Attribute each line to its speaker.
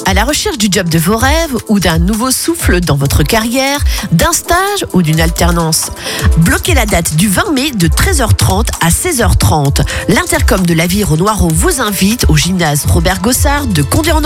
Speaker 1: À la recherche du job de vos rêves ou d'un nouveau souffle dans votre carrière, d'un stage ou d'une alternance. Bloquez la date du 20 mai de 13h30 à 16h30. L'Intercom de la Ville Noireau vous invite au gymnase Robert Gossard de Condé-en